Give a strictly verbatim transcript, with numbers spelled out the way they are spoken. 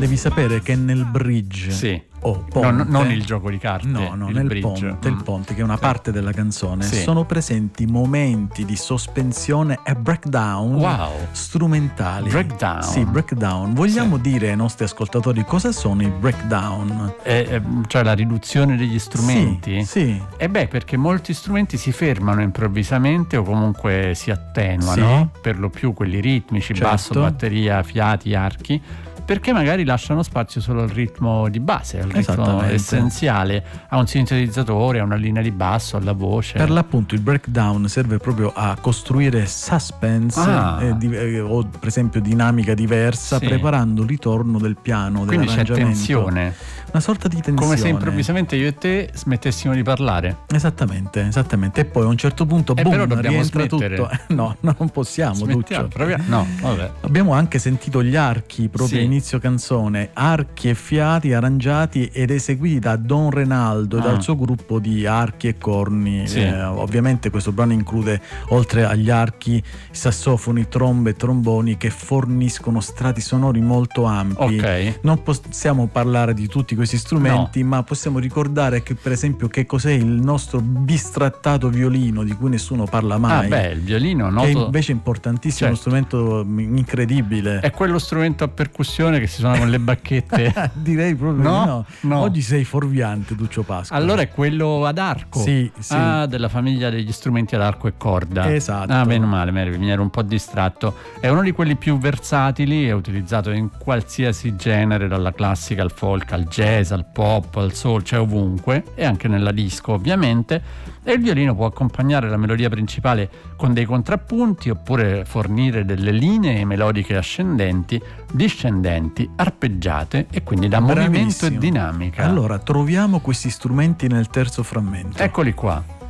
devi sapere che nel bridge sì. o ponte, no, non il gioco di carte, no, no, il nel bridge. ponte, mm. il ponte che è una sì. parte della canzone, sì. sono presenti momenti di sospensione e breakdown wow. strumentali. Breakdown. Sì, breakdown. Vogliamo sì. dire ai nostri ascoltatori cosa sono i breakdown? Eh, eh, cioè la riduzione degli strumenti? Sì, sì. E beh, perché molti strumenti si fermano improvvisamente o comunque si attenuano, sì. per lo più quelli ritmici, certo. basso, batteria, fiati, archi, perché magari lasciano spazio solo al ritmo di base, al ritmo essenziale, a un sintetizzatore, a una linea di basso, alla voce. Per l'appunto il breakdown serve proprio a costruire suspense ah. eh, di, eh, o per esempio dinamica diversa, sì. preparando il ritorno del piano, quindi c'è tensione, una sorta di tensione, come se improvvisamente io e te smettessimo di parlare. Esattamente, esattamente. E poi a un certo punto eh, boom, però dobbiamo rientra smettere. tutto. No, non possiamo, Duccio. No, vabbè. Abbiamo anche sentito gli archi proprio sì. inizio canzone, archi e fiati arrangiati ed eseguiti da Don Renaldo e ah. dal suo gruppo di archi e corni. sì. eh, ovviamente questo brano include, oltre agli archi, sassofoni, trombe e tromboni che forniscono strati sonori molto ampi. Okay. Non possiamo parlare di tutti questi strumenti, no. ma possiamo ricordare che per esempio che cos'è il nostro bistrattato violino, di cui nessuno parla mai. Ah beh, il violino noto... che è invece importantissimo, certo. uno strumento incredibile. È quello strumento a percussione che si suona con le bacchette. Direi proprio no? no. no. Oggi sei fuorviante, Duccio Pasqua. Allora è quello ad arco. Sì, sì. Ah, della famiglia degli strumenti ad arco e corda. Esatto. Ah, meno male, mi ero un po' distratto. È uno di quelli più versatili, è utilizzato in qualsiasi genere, dalla classica al folk, al jazz, al pop, al soul, cioè ovunque, e anche nella disco ovviamente. E il violino può accompagnare la melodia principale con dei contrappunti oppure fornire delle linee melodiche ascendenti, discendenti, arpeggiate e quindi da Bravissimo. movimento e dinamica. Allora troviamo questi strumenti nel terzo frammento. Eccoli qua.